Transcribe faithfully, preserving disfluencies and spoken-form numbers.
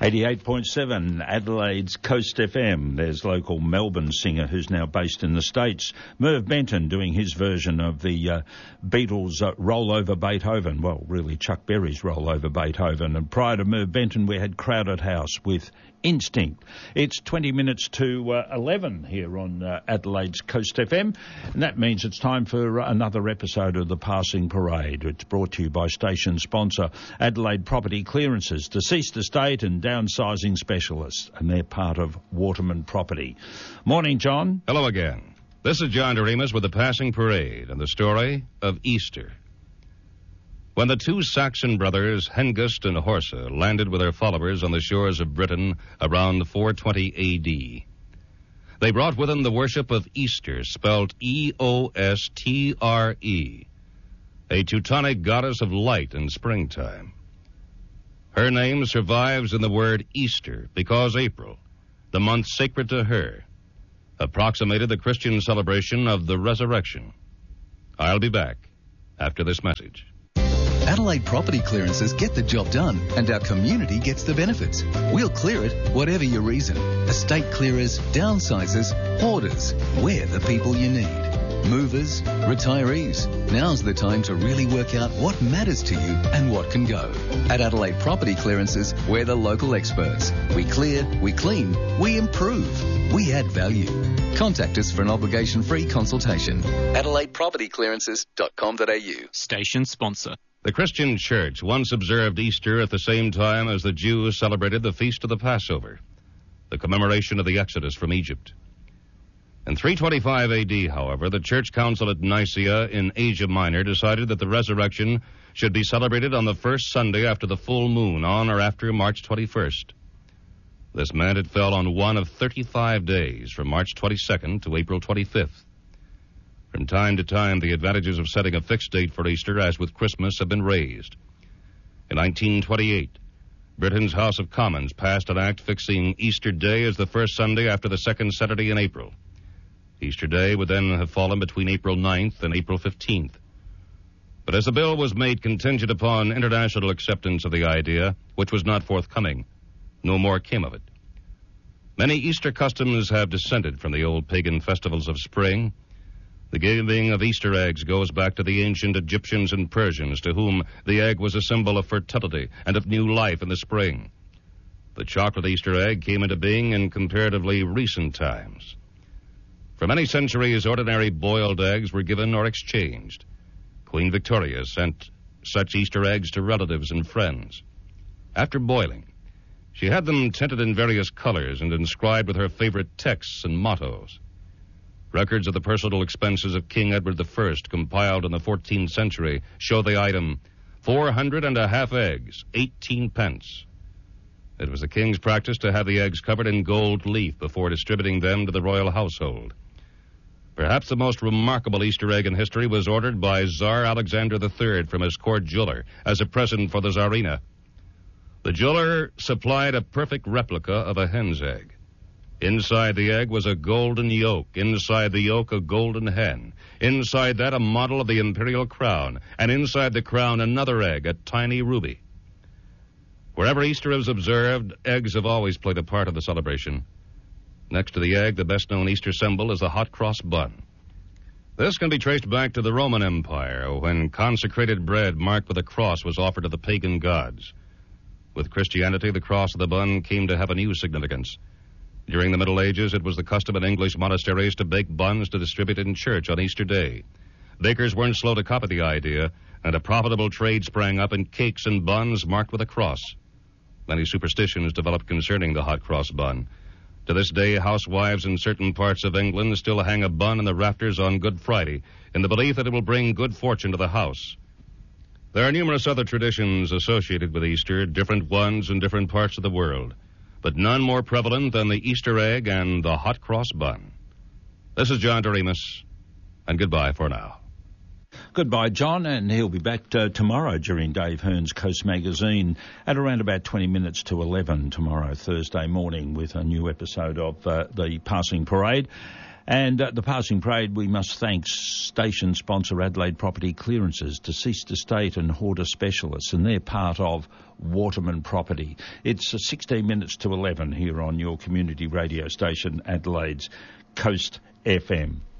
eighty-eight point seven, Adelaide's Coast F M. There's local Melbourne singer who's now based in the States, Merv Benton, doing his version of the uh, Beatles' uh, Roll Over Beethoven. Well, really Chuck Berry's Roll Over Beethoven. And prior to Merv Benton, we had Crowded House with Instinct. It's twenty minutes to uh, eleven here on uh, Adelaide's Coast F M, and that means it's time for uh, another episode of the Passing Parade. It's brought to you by station sponsor Adelaide Property Clearances, deceased estate and downsizing specialists, and they're part of Waterman Property. Morning, John. Hello again. This is John Doremus with the Passing Parade and the story of Easter. When the two Saxon brothers, Hengist and Horsa, landed with their followers on the shores of Britain around four twenty A D, they brought with them the worship of Easter, spelled E O S T R E, a Teutonic goddess of light and springtime. Her name survives in the word Easter because April, the month sacred to her, approximated the Christian celebration of the resurrection. I'll be back after this message. Adelaide Property Clearances get the job done, and our community gets the benefits. We'll clear it, whatever your reason. Estate clearers, downsizers, hoarders. We're the people you need. Movers, retirees. Now's the time to really work out what matters to you and what can go. At Adelaide Property Clearances, we're the local experts. We clear, we clean, we improve, we add value. Contact us for an obligation-free consultation. adelaide property clearances dot com dot a u. Station sponsor. The Christian Church once observed Easter at the same time as the Jews celebrated the Feast of the Passover, the commemoration of the Exodus from Egypt. In three twenty-five A D, however, the Church Council at Nicaea in Asia Minor decided that the resurrection should be celebrated on the first Sunday after the full moon, on or after March twenty-first. This meant it fell on one of thirty-five days, from March twenty-second to April twenty-fifth. From time to time, the advantages of setting a fixed date for Easter, as with Christmas, have been raised. In nineteen twenty-eight, Britain's House of Commons passed an act fixing Easter Day as the first Sunday after the second Saturday in April. Easter Day would then have fallen between April ninth and April fifteenth. But as the bill was made contingent upon international acceptance of the idea, which was not forthcoming, no more came of it. Many Easter customs have descended from the old pagan festivals of spring. The giving of Easter eggs goes back to the ancient Egyptians and Persians, to whom the egg was a symbol of fertility and of new life in the spring. The chocolate Easter egg came into being in comparatively recent times. For many centuries, ordinary boiled eggs were given or exchanged. Queen Victoria sent such Easter eggs to relatives and friends. After boiling, she had them tinted in various colors and inscribed with her favorite texts and mottos. Records of the personal expenses of King Edward the First, compiled in the fourteenth century, show the item, four hundred and a half eggs, eighteen pence. It was the king's practice to have the eggs covered in gold leaf before distributing them to the royal household. Perhaps the most remarkable Easter egg in history was ordered by Tsar Alexander the Third from his court jeweler as a present for the Tsarina. The jeweler supplied a perfect replica of a hen's egg. Inside the egg was a golden yolk, inside the yolk a golden hen, inside that a model of the imperial crown, and inside the crown another egg, a tiny ruby. Wherever Easter is observed, eggs have always played a part of the celebration. Next to the egg, the best-known Easter symbol is the hot cross bun. This can be traced back to the Roman Empire, when consecrated bread marked with a cross was offered to the pagan gods. With Christianity, the cross of the bun came to have a new significance. During the Middle Ages, it was the custom in English monasteries to bake buns to distribute in church on Easter Day. Bakers weren't slow to copy the idea, and a profitable trade sprang up in cakes and buns marked with a cross. Many superstitions developed concerning the hot cross bun. To this day, housewives in certain parts of England still hang a bun in the rafters on Good Friday, in the belief that it will bring good fortune to the house. There are numerous other traditions associated with Easter, different ones in different parts of the world, but none more prevalent than the Easter egg and the hot cross bun. This is John Doremus, and goodbye for now. Goodbye, John, and he'll be back uh, tomorrow during Dave Hearn's Coast Magazine at around about twenty minutes to eleven tomorrow, Thursday morning, with a new episode of uh, the Passing Parade. And at the passing parade, we must thank station sponsor Adelaide Property Clearances, deceased estate and hoarder specialists, and they're part of Waterman Property. It's sixteen minutes to eleven here on your community radio station, Adelaide's Coast F M.